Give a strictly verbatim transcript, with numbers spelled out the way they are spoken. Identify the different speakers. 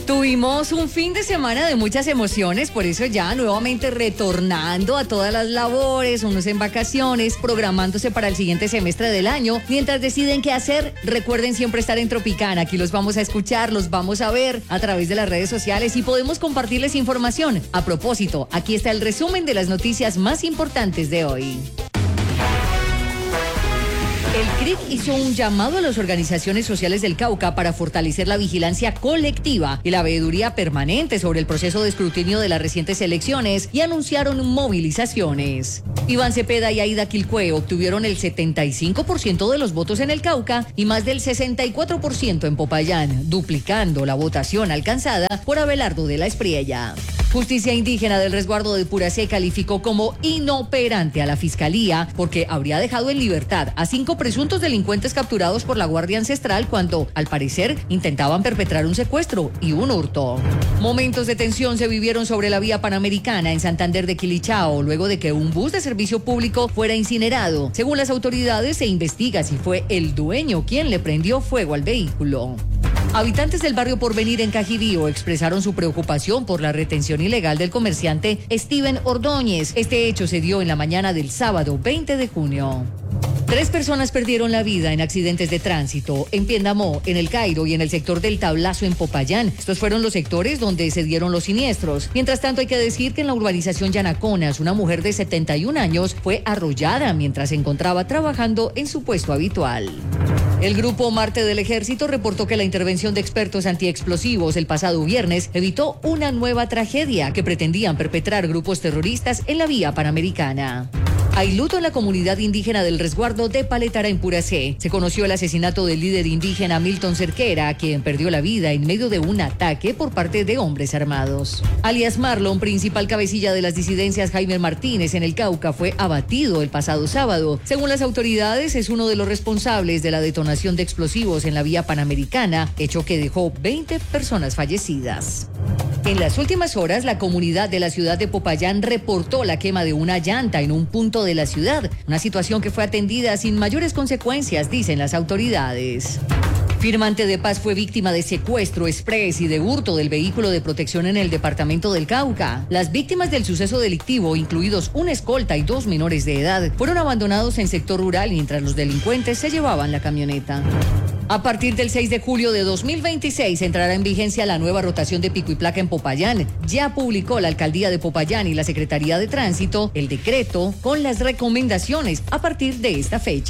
Speaker 1: Tuvimos un fin de semana de muchas emociones, por eso ya nuevamente retornando a todas las labores, unos en vacaciones, programándose para el siguiente semestre del año. Mientras deciden qué hacer, recuerden siempre estar en Tropicana. Aquí los vamos a escuchar, los vamos a ver a través de las redes sociales y podemos compartirles información. A propósito, aquí está el resumen de las noticias más importantes de hoy. El C R I C hizo un llamado a las organizaciones sociales del Cauca para fortalecer la vigilancia colectiva y la veeduría permanente sobre el proceso de escrutinio de las recientes elecciones y anunciaron movilizaciones. Iván Cepeda y Aida Quilcue obtuvieron el setenta y cinco por ciento de los votos en el Cauca y más del sesenta y cuatro por ciento en Popayán, duplicando la votación alcanzada por Abelardo de la Espriella. Justicia Indígena del Resguardo de Puracé calificó como inoperante a la Fiscalía porque habría dejado en libertad a cinco presuntos delincuentes capturados por la Guardia Ancestral cuando, al parecer, intentaban perpetrar un secuestro y un hurto. Momentos de tensión se vivieron sobre la vía Panamericana en Santander de Quilichao luego de que un bus de servicio público fuera incinerado. Según las autoridades, se investiga si fue el dueño quien le prendió fuego al vehículo. Habitantes del barrio Porvenir en Cajibío expresaron su preocupación por la retención ilegal del comerciante Steven Ordóñez. Este hecho se dio en la mañana del sábado veinte de junio. Tres personas perdieron la vida en accidentes de tránsito en Piendamó, en El Cairo y en el sector del Tablazo en Popayán. Estos fueron los sectores donde se dieron los siniestros. Mientras tanto, hay que decir que en la urbanización Yanaconas, una mujer de setenta y un años fue arrollada mientras se encontraba trabajando en su puesto habitual. El Grupo Marte del Ejército reportó que la intervención de expertos antiexplosivos el pasado viernes evitó una nueva tragedia que pretendían perpetrar grupos terroristas en la vía Panamericana. Hay luto en la comunidad indígena del resguardo de Paletara en Puracé. Se conoció el asesinato del líder indígena Milton Cerquera, quien perdió la vida en medio de un ataque por parte de hombres armados. Alias Marlon, principal cabecilla de las disidencias Jaime Martínez en el Cauca, fue abatido el pasado sábado. Según las autoridades, es uno de los responsables de la detonación de explosivos en la vía Panamericana, hecho que dejó veinte personas fallecidas. En las últimas horas, la comunidad de la ciudad de Popayán reportó la quema de una llanta en un punto de la ciudad, una situación que fue atendida sin mayores consecuencias, dicen las autoridades. Firmante de Paz fue víctima de secuestro exprés y de hurto del vehículo de protección en el departamento del Cauca. Las víctimas del suceso delictivo, incluidos una escolta y dos menores de edad, fueron abandonados en sector rural mientras los delincuentes se llevaban la camioneta. A partir del seis de julio de dos mil veintiséis entrará en vigencia la nueva rotación de pico y placa en Popayán. Ya publicó la Alcaldía de Popayán y la Secretaría de Tránsito el decreto con las recomendaciones a partir de esta fecha.